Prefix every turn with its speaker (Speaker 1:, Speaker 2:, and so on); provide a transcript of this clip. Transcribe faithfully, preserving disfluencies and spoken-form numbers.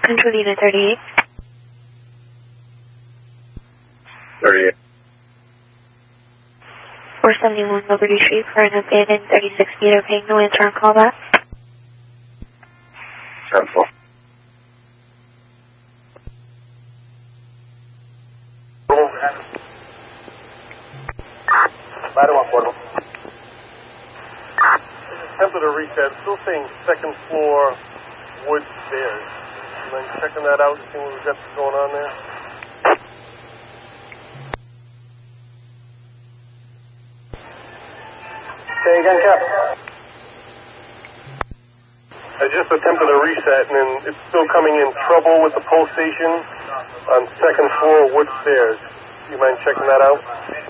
Speaker 1: Control Unit thirty-eight.
Speaker 2: thirty-eight.
Speaker 1: four seventy-one Liberty Street for an abandoned thirty-six meter paying no answer on callback.
Speaker 2: Central.
Speaker 3: I don't want portable. Attempted to reset. Still saying second floor wood stairs. You mind checking that out and seeing what we've got going on there? Say again, Cap. I just attempted a reset and then it's still coming in trouble with the pole station on second floor wood stairs. You mind checking that out?